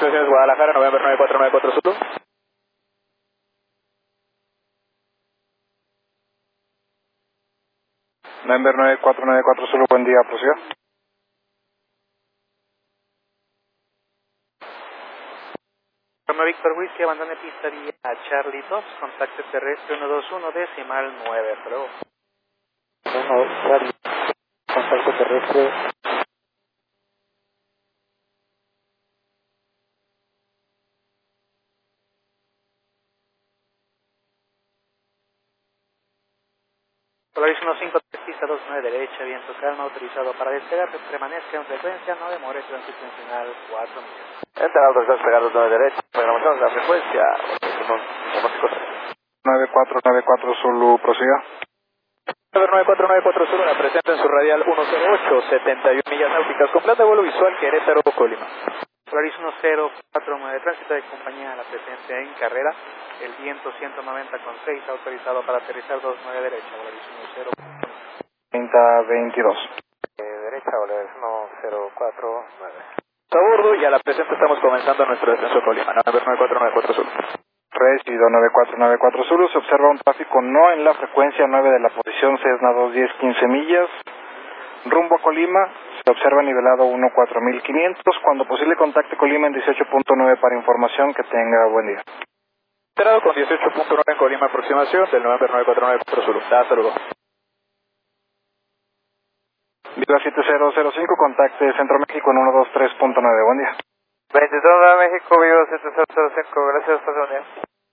Estaciones Guadalajara, November 9494 Zulu. November 9494 Zulu, buen día, prosiga. Víctor Whisky, abandone pista vía a Charlie 2, contacto terrestre 121 decimal 9, hasta luego. 1, Charlie, contacto terrestre. Polaris 15, pista 29 derecha, viento calma, autorizado para despegar, permanezca en frecuencia, no demore, tránsito nacional 4 millas. Entra al despegar 29 derecha, programación de la frecuencia, 9494 Zulu, prosiga. November 9494 Zulu, la presenta en su radial 108, 71 millas náuticas, con plan de vuelo visual Querétaro, Colima. Polaris 1049, tránsito de compañía, la presencia en carrera, el viento 190,6, autorizado para aterrizar 29 derecha, Polaris 3022. Derecha, Polaris 1049. A bordo y a la presente estamos comenzando nuestro descenso a Colima, November 9494 Zulu. Recibido 9494 Zulu, se observa un tráfico no en la frecuencia 9 de la posición Cessna 210 15 millas, rumbo a Colima, se observa nivelado 14500, cuando posible contacte Colima en 18.9 para información, que tenga buen día. Enterado con 18.9 en Colima, aproximación del November 9494 Zulu. Hasta luego. Viva 7005, contacte Centro México en 123.9, buen día. 23 de México, Vivo 7005, gracias, estación.